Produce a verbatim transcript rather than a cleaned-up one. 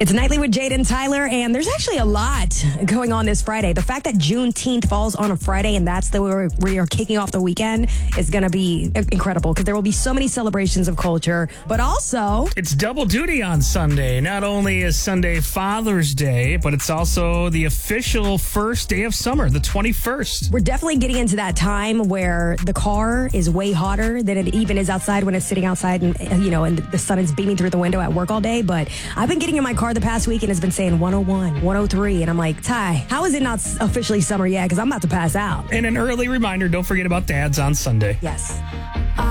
It's Nightly with Jade and Tyler, and there's actually a lot going on this Friday. The fact that Juneteenth falls on a Friday, and that's the where we are kicking off the weekend, is going to be incredible because there will be so many celebrations of culture, but also... It's double duty on Sunday. Not only is Sunday Father's Day, but it's also the official first day of summer, the twenty-first. We're definitely getting into that time where the car is way hotter than it even is outside when it's sitting outside and, you know, and the sun is beaming through the window at work all day. But I've been getting in my car the past week and it's been saying one oh one, one oh three. And I'm like, Ty, how is it not officially summer yet? Because I'm about to pass out. And an early reminder, don't forget about dads on Sunday. Yes.